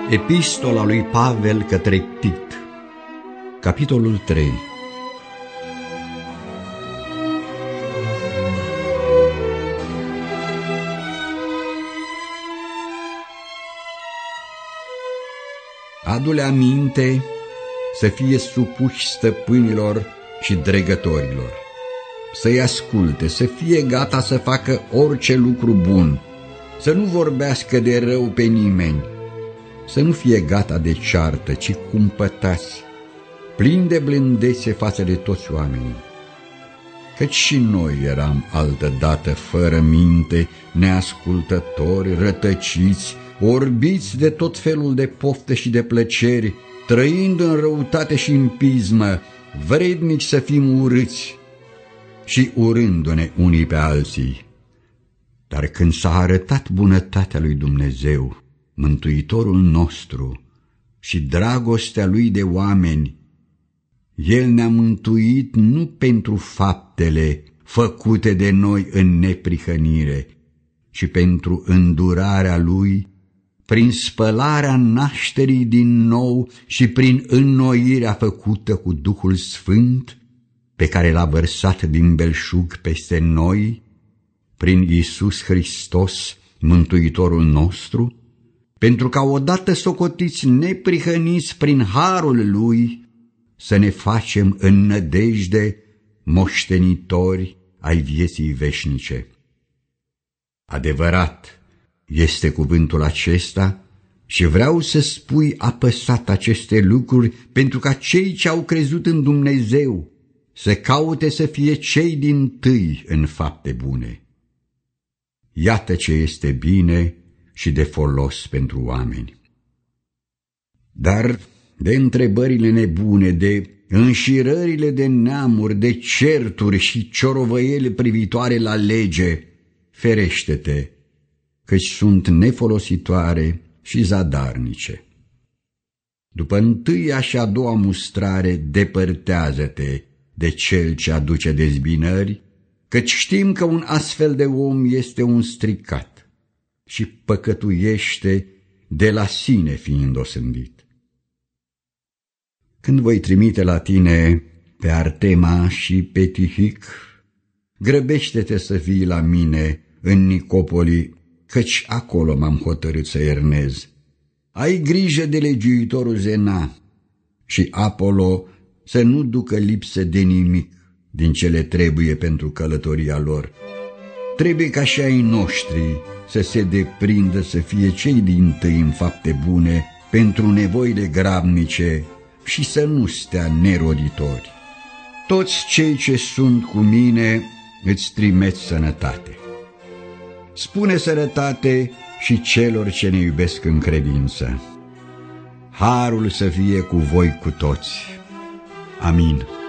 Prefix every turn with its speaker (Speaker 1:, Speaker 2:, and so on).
Speaker 1: Epistola lui Pavel către Tit, capitolul 3. Adu-le aminte să fie supuși stăpânilor și dregătorilor, să-i asculte, să fie gata să facă orice lucru bun, să nu vorbească de rău pe nimeni, să nu fie gata de ceartă, ci cumpătați, plini de blândețe față de toți oamenii. Căci și noi eram altădată fără minte, neascultători, rătăciți, orbiți de tot felul de pofte și de plăceri, trăind în răutate și în pismă, vrednici să fim urâți și urându-ne unii pe alții. Dar când s-a arătat bunătatea lui Dumnezeu, Mântuitorul nostru, și dragostea lui de oameni, El ne-a mântuit nu pentru faptele făcute de noi în neprihănire, ci pentru îndurarea Lui, prin spălarea nașterii din nou și prin înnoirea făcută cu Duhul Sfânt, pe care l-a vărsat din belșug peste noi, prin Iisus Hristos, Mântuitorul nostru, pentru ca odată socotiți neprihăniți prin harul Lui, să ne facem în nădejde moștenitori ai vieții veșnice. Adevărat este cuvântul acesta și vreau să spui apăsat aceste lucruri pentru ca cei ce au crezut în Dumnezeu să caute să fie cei dintâi în fapte bune. Iată ce este bine și de folos pentru oameni. Dar de întrebările nebune, de înșirările de neamuri, de certuri și ciorovăieli privitoare la lege, ferește-te, căci sunt nefolositoare și zadarnice. După întâia și a doua mustrare, depărtează-te de cel ce aduce dezbinări, căci știm că un astfel de om este un stricat și păcătuiește de la sine fiind osândit. Când voi trimite la tine pe Artema și pe Tihic, grăbește-te să vii la mine în Nicopoli, căci acolo m-am hotărât să ernez. Ai grijă de legiuitorul Zena și Apolo să nu ducă lipsă de nimic din ce le trebuie pentru călătoria lor. Trebuie ca și ai noștri să se deprindă să fie cei dintâi în fapte bune pentru nevoile grabnice și să nu stea neroditori. Toți cei ce sunt cu mine îți trimit sănătate. Spune sănătate și celor ce ne iubesc în credință. Harul să fie cu voi cu toți. Amin.